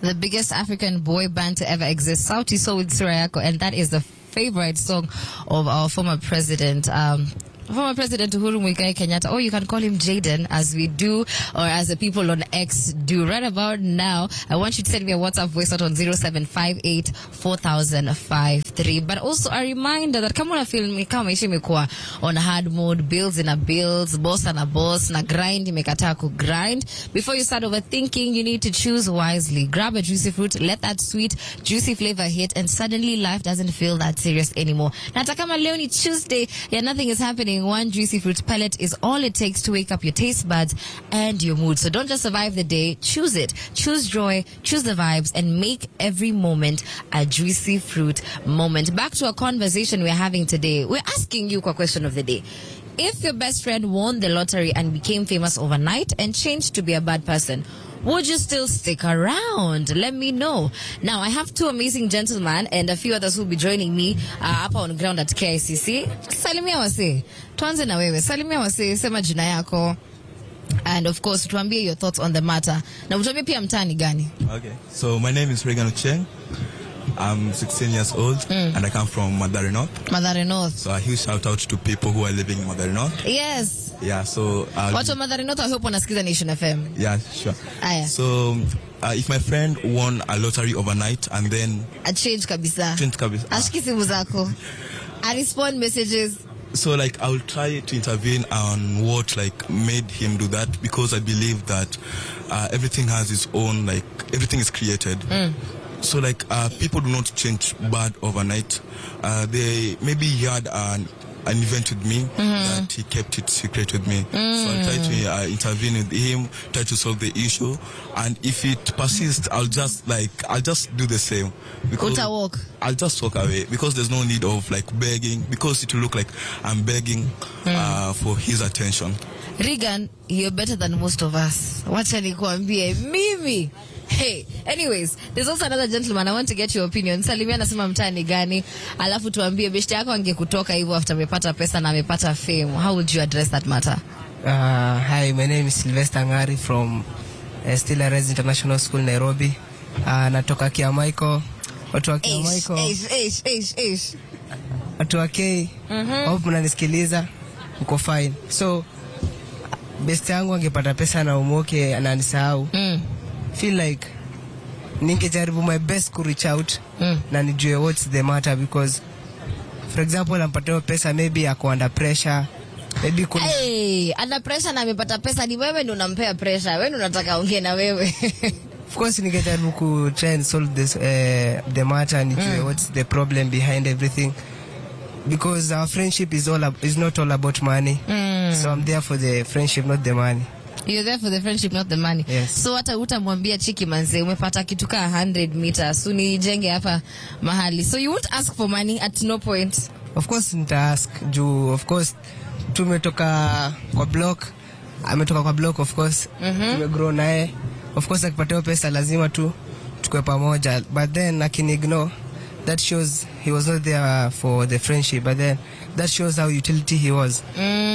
the biggest African boy band to ever exist, Sauti Sol with Surayako, and that is the favorite song of our former president, Uhuru Muigai Kenyatta, or you can call him Jaden, as we do, or as the people on X do. Right about now, I want you to send me a WhatsApp voice note on 0758-4053. But also a reminder that kama una feel kama maisha imekuwa on hard mode, bills in a bills, boss and a boss, na grind imekataa ku grind, before you start overthinking, you need to choose wisely. Grab a juicy fruit, let that sweet, juicy flavor hit, and suddenly life doesn't feel that serious anymore. Na hata kama leo ni Tuesday, nothing is happening. One juicy fruit pellet is all it takes to wake up your taste buds and your mood. So don't just survive the day, choose it. Choose joy, choose the vibes, and make every moment a juicy fruit moment. Back to a conversation we're having today. We're asking you a question of the day. If your best friend won the lottery and became famous overnight and changed to be a bad person, would you still stick around? Let me know. Now, I have two amazing gentlemen and a few others who will be joining me up on ground at KICC. Salimia wase. Tuanze na wewe. Salimia wase. Sema jina yako. And of course, tuambie your thoughts on the matter. Na utuambie pia mtaani gani. Okay. So, my name is Regan Ucheng. I'm 16 years old and I come from Mathare North. Mathare North. So a huge shout out to people who are living in Mathare North. Yes. Yeah, so... Watu wa Mathare North, I hope wanasikiza Nation FM. Yeah, sure. Aya. So, if my friend won a lottery overnight and then... A change kabisa. Change kabisa. Ashiki simu zako. I respond messages. So, like, I will try to intervene on what, like, made him do that, because I believe that everything has its own, like, everything is created. So, like, people do not change bad overnight. They maybe he had an event with me that he kept it secret with me. So I try to intervene with him, try to solve the issue, and if it persists, I'll just do the same. Because I'll just walk away, because there's no need of like begging, because it will look like I'm begging for his attention. Regan, you're better than most of us. Wacha nikuambie mimi. Hey, anyways, there's also another gentleman. I want to get your opinion. Salimia nasema mtaani gani? Alafu tuambie beshte yako angekutoka hivyo after amepata pesa na amepata fame. How would you address that matter? Hi, my name is Sylvester Ngari from Still Arise International School, Nairobi. Natoka Kiamaiko. Watu wa Kiamaiko. Watu wa K. Hope mnanisikiliza. Uko fine. So, beshte yangu angepata pesa na umoke ananisahau. Feel like ningejaribu my best to reach out na nijue what's the matter, because for example ampatia pesa, maybe ako under pressure, maybe kuna under pressure na amepata pesa, ni wewe ndio unampea pressure, wewe ndio unataka ongee na wewe. Of course ningejaribu ku try and solve this the matter, nijue what's the problem behind everything, because our friendship is not all about money. So I'm there for the friendship, not the money. You're there for the friendship, not the money. Yes. So hata utamwambia chiki manze umepata kitu ka 100 meters, unijenge hapa mahali. So you won't ask for money at no point. Of course nita ask juu, of course tumetoka kwa block, ametoka kwa block, of course tumegrow naye, of course akipata pesa lazima tukue pamoja, but then akinignore, that shows he was not there for the friendship, but then that shows how utility he was.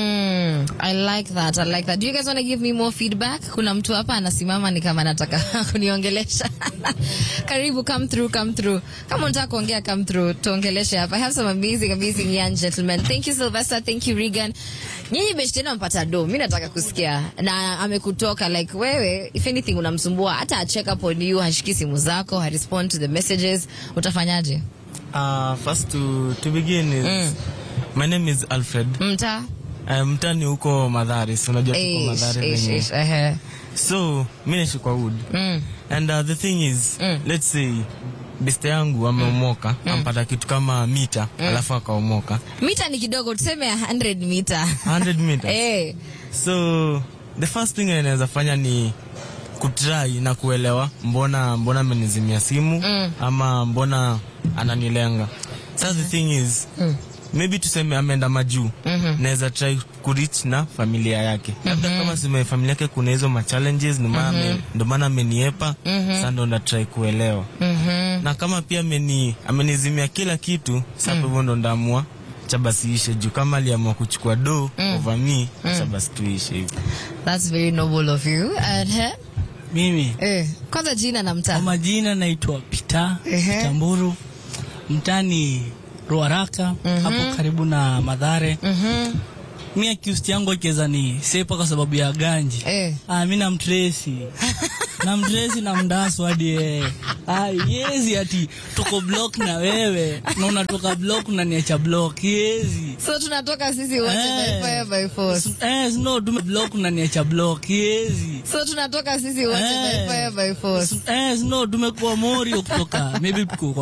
I like that. Do you guys want to give me more feedback? Kuna mtu hapa anasimama ni kama anataka kuniongelesha. Karibu, come through. Kama unataka kuongea, come through. Tuongeleshe hapa. I have some amazing young gentlemen. Thank you Sylvester, thank you Regan. Nyinyi beshtena mpata do. Mimi nataka kusikia. Na amekutoka like wewe, if anything unamsumbua, hata check up on you, hashiki simu zako, ha respond to the messages, utafanyaje? First to begin is my name is Alfred. Mtani huko Mathare, unajua tuko Mathare. So mimi naishi kwa Wood. And the thing is, let's say beste yangu ameomoka, ampata kitu kama mita, alafu akaomoka. Mita ni kidogo, tuseme 100 meter. 100 meter. So the first thing anaweza fanya ni kutry na kuelewa mbona amenizimia simu ama mbona ananilenga. So the thing is, maybe tuseme ameenda majuu, naweza try kureach na familia yake. Labda kama sema familia yake kuna hizo ma challenges, ndo maana ameniepa, sasa ndo na try kuelewa. Na kama pia amenizimia kila kitu, sasa hivyo ndo ndaamua cha basi ishe juu kama aliamua kuchukua do over me, cha basi tuishe hivi. That's very noble of you. And Mimi. Kwanza jina na mtaa. Kwa majina naitwa Peter Tamburu. Mtani Ruaraka, hapo karibu na Mathare. Mimi accused yangu akiweza ni sepa kwa sababu ya ganji. Mimi namtrace. Namtrace na mdasu hadi yezi ati tuko block na wewe na unatoka block na niacha block yezi. So tunatoka sisi wote by fire by force. No, tume block na niacha block yezi. So tunatoka sisi wote by fire by force. No, tumekuwa mori kutoka maybe